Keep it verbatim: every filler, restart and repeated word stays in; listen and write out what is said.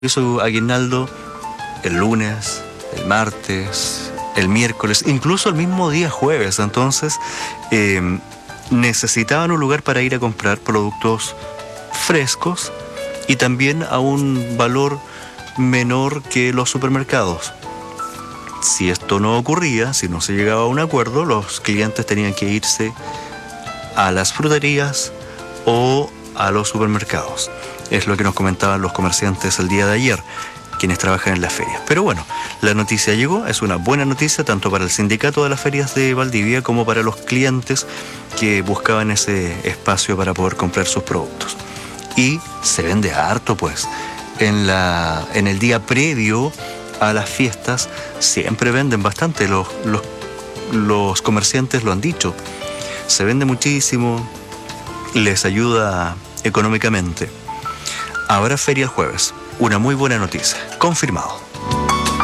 su aguinaldo el lunes, el martes, el miércoles, incluso el mismo día jueves. Entonces eh, necesitaban un lugar para ir a comprar productos frescos y también a un valor menor que los supermercados. Si esto no ocurría, si no se llegaba a un acuerdo, los clientes tenían que irse a las fruterías o a los supermercados. Es lo que nos comentaban los comerciantes el día de ayer, quienes trabajan en las ferias. Pero bueno, la noticia llegó, es una buena noticia tanto para el sindicato de las ferias de Valdivia como para los clientes que buscaban ese espacio para poder comprar sus productos. Y se vende harto, pues. En, la, en el día previo a las fiestas siempre venden bastante, los, los, los comerciantes lo han dicho. Se vende muchísimo, les ayuda económicamente. Habrá feria el jueves, una muy buena noticia, confirmado.